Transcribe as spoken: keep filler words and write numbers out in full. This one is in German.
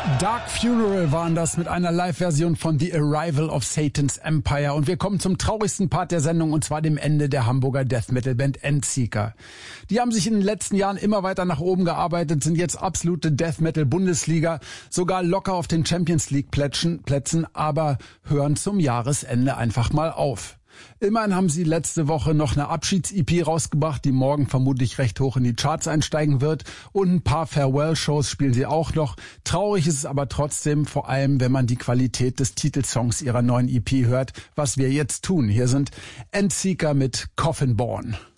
Dark Funeral waren das mit einer Live-Version von The Arrival of Satan's Empire. Und wir kommen zum traurigsten Part der Sendung, und zwar dem Ende der Hamburger Death-Metal-Band Endseeker. Die haben sich in den letzten Jahren immer weiter nach oben gearbeitet, sind jetzt absolute Death-Metal-Bundesliga, sogar locker auf den Champions-League-Plätzen, Plätzen, aber hören zum Jahresende einfach mal auf. Immerhin haben sie letzte Woche noch eine Abschieds-E P rausgebracht, die morgen vermutlich recht hoch in die Charts einsteigen wird. Und ein paar Farewell-Shows spielen sie auch noch. Traurig ist es aber trotzdem, vor allem wenn man die Qualität des Titelsongs ihrer neuen E P hört, was wir jetzt tun. Hier sind Endseeker mit Coffin Born.